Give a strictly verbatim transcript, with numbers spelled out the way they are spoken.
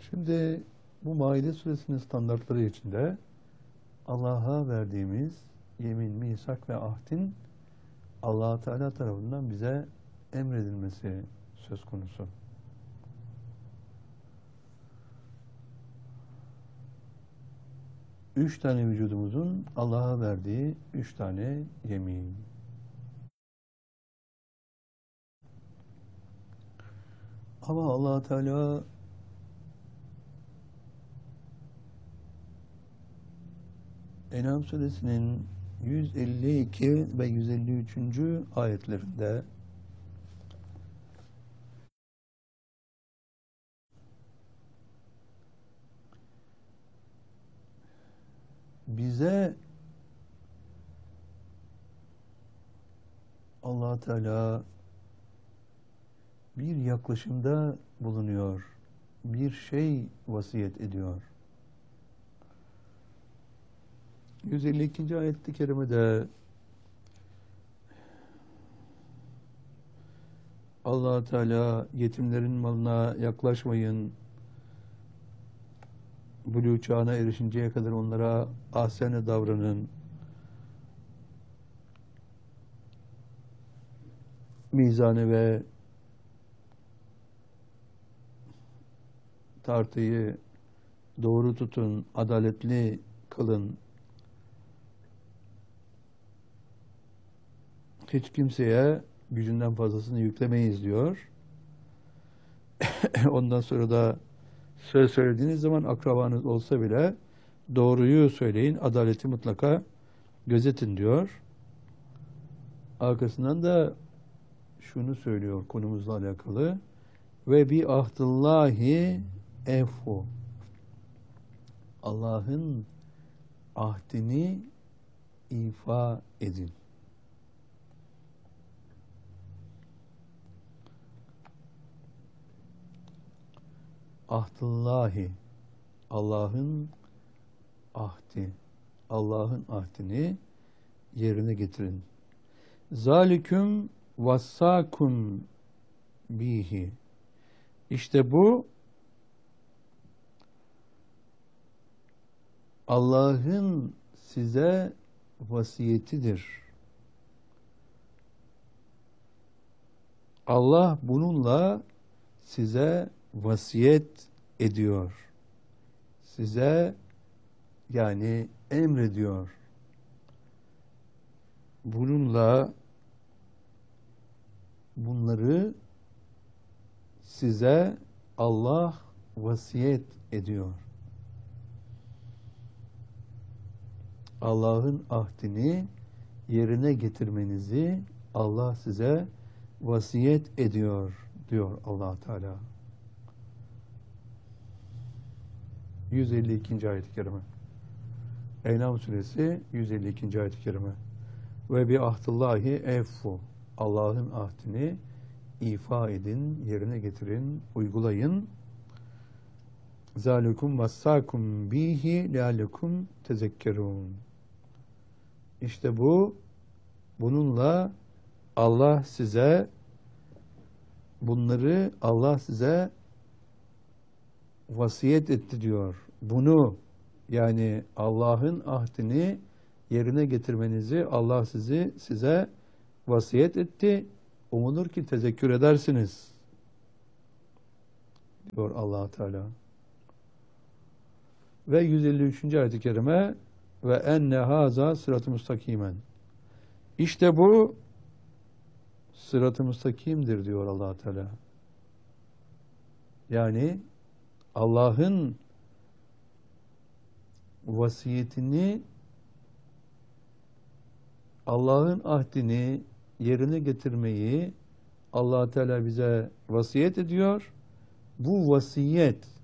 Şimdi bu Maide suresinin standartları içinde Allah'a verdiğimiz yemin, misak ve ahdin Allah Teala tarafından bize emredilmesi söz konusu. Üç tane vücudumuzun Allah'a verdiği üç tane yemin. Ama Allah Teala En'am suresinin yüz elli iki ve yüz elli üçüncü ayetlerinde bize Allah Teala bir yaklaşımda bulunuyor, bir şey vasiyet ediyor. yüz elli ikinci ayet-i kerimede Allah Teala yetimlerin malına yaklaşmayın, buluğ çağına erişinceye kadar onlara ahsen davranın, mizanı ve tartıyı doğru tutun, adaletli kılın, hiç kimseye gücünden fazlasını yüklemeyiz diyor. Ondan sonra da söz söylediğiniz zaman akrabanız olsa bile doğruyu söyleyin, adaleti mutlaka gözetin diyor. Arkasından da şunu söylüyor konumuzla alakalı. Ve bi ahdillahi efu. Allah'ın ahdini ifa edin. Ahdillahi, Allah'ın ahdi, Allah'ın ahdini yerine getirin. Zaliküm vassakum bihi. İşte bu Allah'ın size vasiyetidir. Allah bununla size vasiyet ediyor. Size yani emrediyor. Bununla bunları size Allah vasiyet ediyor. Allah'ın ahdini yerine getirmenizi Allah size vasiyet ediyor diyor Allah Teala. yüz elli ikinci ayet-i kerime. En'am suresi yüz elli ikinci ayet-i kerime. Ve bi ahdillahi effu. Allah'ın ahdini ifa edin, yerine getirin, uygulayın. Zalikum vassakum bihi leallekum tezekkerun. İşte bu, bununla Allah size, bunları Allah size vasiyet etti diyor. Bunu yani Allah'ın ahdini yerine getirmenizi Allah sizi size vasiyet etti. Umulur ki tezekkür edersiniz diyor Allah Teala. Ve yüz elli üçüncü ayet-i kerime ve enne haza sırat-ı müstakimen. İşte bu sırat-ı müstakimdir diyor Allah Teala. Yani Allah'ın vasiyetini, Allah'ın ahdini yerine getirmeyi Allah Teala bize vasiyet ediyor. Bu vasiyet